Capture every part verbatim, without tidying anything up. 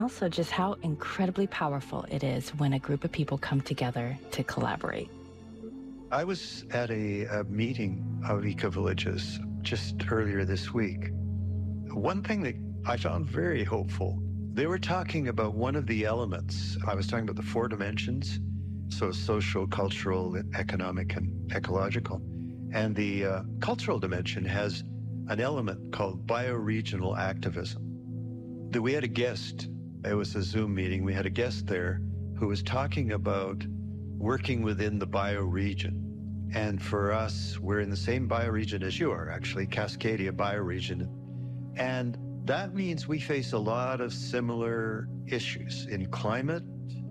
Also, just how incredibly powerful it is when a group of people come together to collaborate. I was at a, a meeting of eco-villages just earlier this week. One thing that I found very hopeful, they were talking about one of the elements. I was talking about the four dimensions, so social, cultural, economic, and ecological. And the uh, cultural dimension has an element called bioregional activism. That we had a guest, it was a Zoom meeting, we had a guest there who was talking about working within the bioregion. And for us, we're in the same bioregion as you are, actually, Cascadia bioregion. And that means we face a lot of similar issues in climate,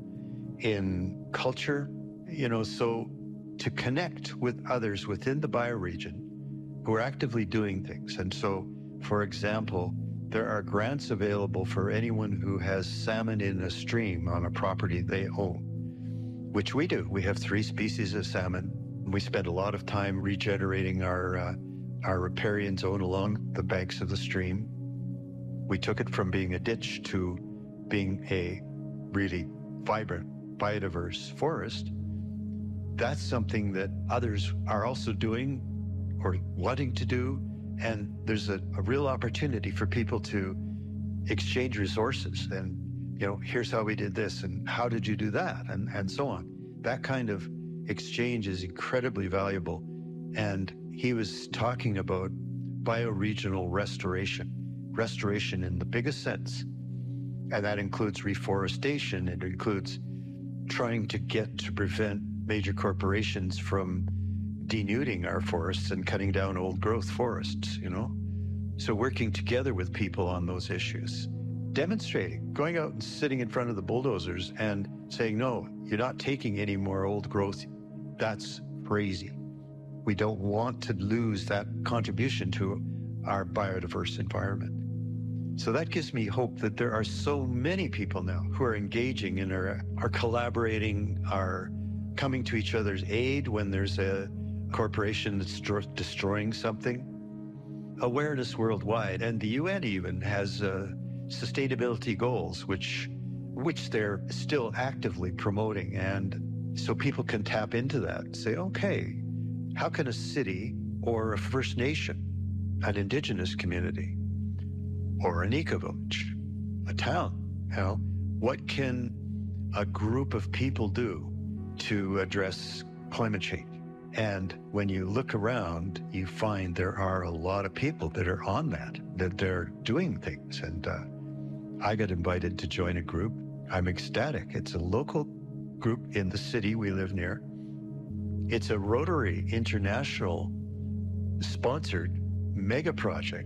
in culture, you know, so to connect with others within the bioregion who are actively doing things. And so, for example, there are grants available for anyone who has salmon in a stream on a property they own, which we do. We have three species of salmon. We spend a lot of time regenerating our uh, our riparian zone along the banks of the stream. We took it from being a ditch to being a really vibrant, biodiverse forest. That's something that others are also doing or wanting to do. And there's a, a real opportunity for people to exchange resources. And, you know, here's how we did this, and how did you do that, and, and so on. That kind of exchange is incredibly valuable. And he was talking about bioregional restoration, restoration in the biggest sense. And that includes reforestation. It includes trying to get to prevent major corporations from denuding our forests and cutting down old growth forests, you know? So working together with people on those issues, demonstrating, going out and sitting in front of the bulldozers and saying, no, you're not taking any more old growth. That's crazy. We don't want to lose that contribution to our biodiverse environment. So that gives me hope that there are so many people now who are engaging and are, are collaborating, are coming to each other's aid when there's a corporation that's destroying something. Awareness worldwide, and the U N even has uh, sustainability goals, which which they're still actively promoting. And so people can tap into that and say, okay, how can a city or a First Nation, an indigenous community, or an eco-village, a town, you know, what can a group of people do to address climate change? And when you look around, you find there are a lot of people that are on that, that they're doing things. And uh, I got invited to join a group. I'm ecstatic. It's a local group in the city we live near. It's a Rotary International sponsored mega project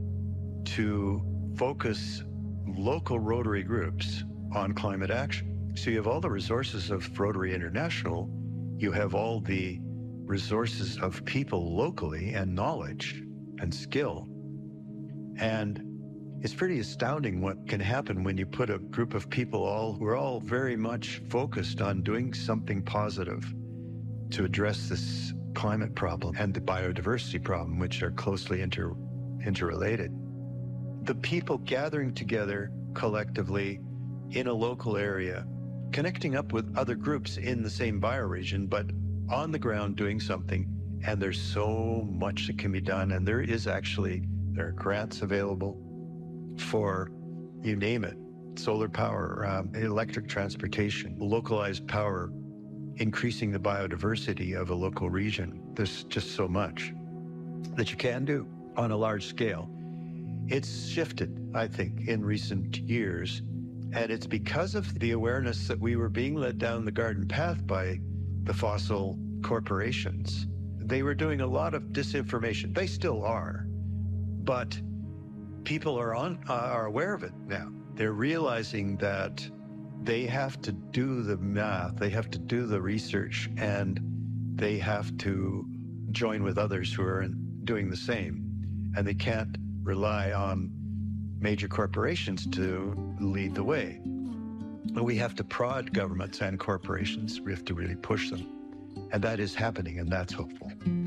to focus local Rotary groups on climate action. So you have all the resources of Rotary International, you have all the resources of people locally and knowledge and skill. And it's pretty astounding what can happen when you put a group of people all, who are all very much focused on doing something positive to address this climate problem and the biodiversity problem, which are closely inter, interrelated. The people gathering together collectively in a local area, connecting up with other groups in the same bioregion, but on the ground doing something. And there's so much that can be done. And there is actually, there are grants available for, you name it, solar power, um, electric transportation, localized power, increasing the biodiversity of a local region. There's just so much that you can do on a large scale. It's shifted, I think, in recent years. And it's because of the awareness that we were being led down the garden path by the fossil corporations. They were doing a lot of disinformation. They still are. But people are on uh, are aware of it now. They're realizing that they have to do the math, they have to do the research, and they have to join with others who are doing the same. And they can't rely on major corporations to lead the way. We have to prod governments and corporations. We have to really push them. And that is happening, and that's hopeful.